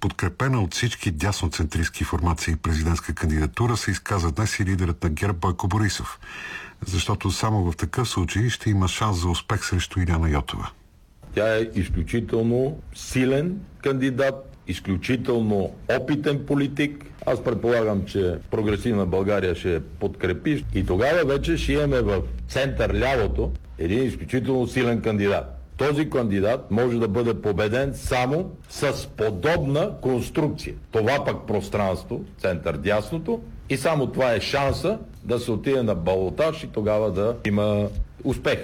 подкрепена от всички дясноцентристски формации президентска кандидатура се изказа днес и лидерът на ГЕРБ Бойко Борисов, защото само в такъв случай ще има шанс за успех срещу Илияна Йотова. Тя е изключително силен кандидат, изключително опитен политик. Аз предполагам, че Прогресивна България ще подкрепи и тогава вече ще имаме в център лявото един изключително силен кандидат. Този кандидат може да бъде победен само с подобна конструкция. Това пък пространство, център дясното, и само това е шанса да се отиде на балотаж и тогава да има успех.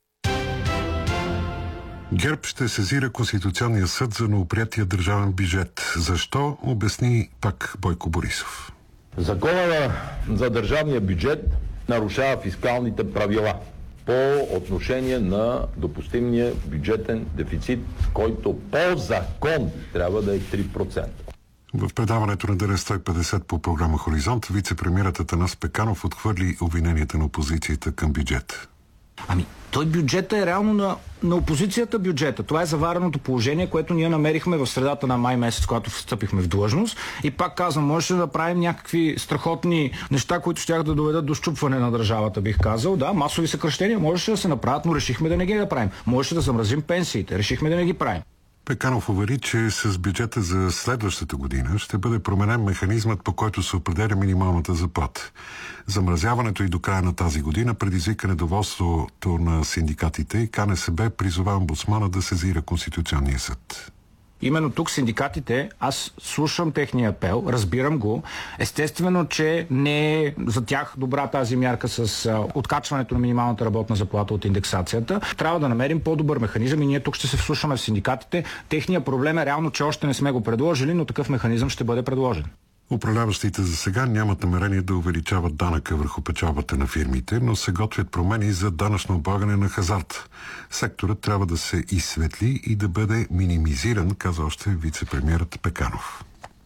ГЕРБ ще сезира Конституционния съд за новоприетия държавен бюджет. Защо? Обясни пак Бойко Борисов. Законът за държавния бюджет нарушава фискалните правила по отношение на допустимия бюджетен дефицит, който по закон трябва да е 3%. В предаването на ДР 150 по програма Хоризонт вице-премиерът Атанас Пеканов отхвърли обвиненията на опозицията към бюджет. Той бюджета е реално на опозицията бюджета. Това е завареното положение, което ние намерихме в средата на май месец, когато встъпихме в длъжност. И пак казвам, можеше да правим някакви страхотни неща, които щях да доведат до счупване на държавата, бих казал. Да, масови съкращения можеше да се направят, но решихме да не ги направим. Можеше да замразим пенсиите, решихме да не ги правим. Пеканов увери, че с бюджета за следващата година ще бъде променен механизмът, по който се определя минималната заплата. Замразяването и до края на тази година предизвика недоволството на синдикатите и КНСБ призова омбудсмана да сезира Конституционния съд. Именно тук синдикатите, аз слушам техния апел, разбирам го. Естествено, че не е за тях добра тази мярка с откачването на минималната работна заплата от индексацията. Трябва да намерим по-добър механизъм и ние тук ще се вслушаме в синдикатите. Техният проблем е реално, че още не сме го предложили, но такъв механизъм ще бъде предложен. Управляващите за сега нямат намерение да увеличават данъка върху печалбата на фирмите, но се готвят промени за данъчно облагане на хазарт. Секторът трябва да се изсветли и да бъде минимизиран, каза още вице-премиерът Пеканов.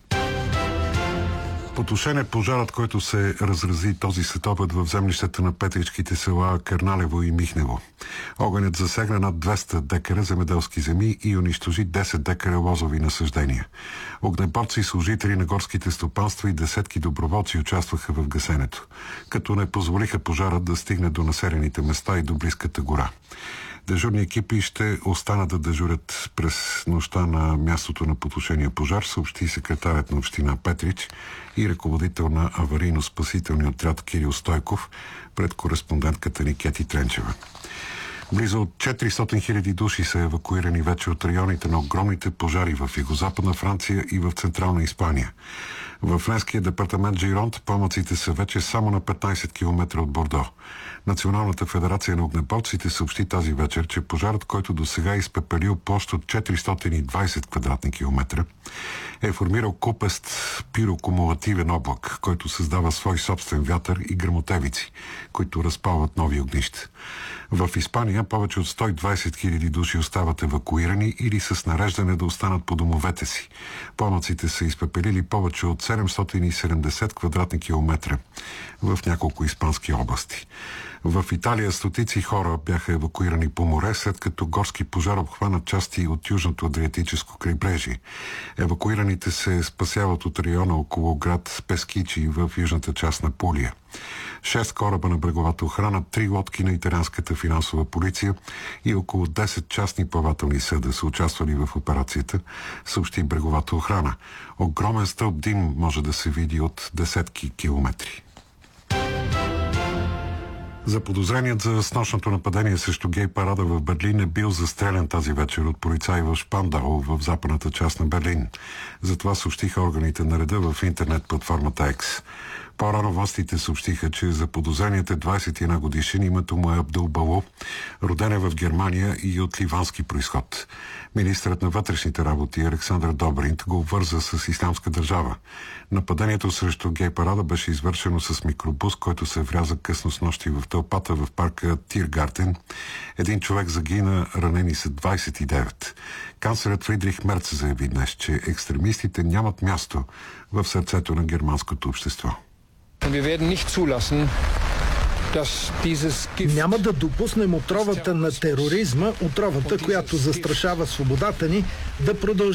Потушен пожарът, който се разрази този следобед в землищата на петричките села Кърналево и Михнево. Огънят засегна над 200 декара земеделски земи и унищожи 10 декара лозови насъждения. Огнеборци, служители на горските стопанства и десетки доброволци участваха в гасенето, като не позволиха пожарът да стигне до населените места и до близката гора. Дежурни екипи ще останат да дежурят през нощта на мястото на потушения пожар, съобщи секретарят на община Петрич и ръководител на аварийно-спасителния отряд Кирил Стойков пред кореспондентката ни Кети Тренчева. Близо 400 000 души са евакуирани вече от районите на огромните пожари в югозападна Франция и в централна Испания. В френския департамент Жиронт помъците са вече само на 15 км от Бордо. Националната федерация на огнеборците съобщи тази вечер, че пожарът, който до сега е изпепелил площ от 420 квадратни километра, е формирал купест пирокумулативен облак, който създава свой собствен вятър и гръмотевици, които разпалват нови огнища. В Испания повече от 120 000 души остават евакуирани или с нареждане да останат по домовете си. Пламъците са изпепелили повече от 770 квадратни километра в няколко испански области. В Италия стотици хора бяха евакуирани по море, след като горски пожар обхвана части от южното Адриатическо крайбрежие. Евакуираните се спасяват от района около град Пескичи в южната част на Пулия. 6 кораба на бреговата охрана, 3 лодки на италианската финансова полиция и около 10 частни плавателни съда са участвали в операцията, съобщи бреговата охрана. Огромен стълб дим може да се види от десетки километри. Заподозреният за снощното нападение срещу гей парада в Берлин е бил застрелян тази вечер от полицаи в Шпандау в западната част на Берлин. Затова съобщиха органите на реда в интернет платформата X. По-рано властите съобщиха, че заподозреният е 21 годишен, името му е Абдул Бало, роден е в Германия и от ливански произход. Министърът на вътрешните работи Александър Добринт го обвърза с Ислямска държава. Нападението срещу гей парада беше извършено с микробус, който се вряза късно с нощи в тълпата в парка Тиргартен. Един човек загина, ранени са 29. Канцлерът Фридрих Мерц заяви днес, че екстремистите нямат място в сърцето на германското общество. Няма да допуснем отровата на тероризма, отровата, която застрашава свободата ни, да продължи